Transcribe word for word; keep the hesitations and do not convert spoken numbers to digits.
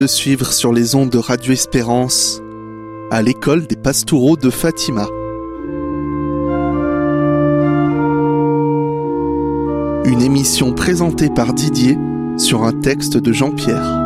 De suivre sur les ondes de Radio Espérance à l'école des Pastoureaux de Fatima. Une émission présentée par Didier sur un texte de Jean-Pierre.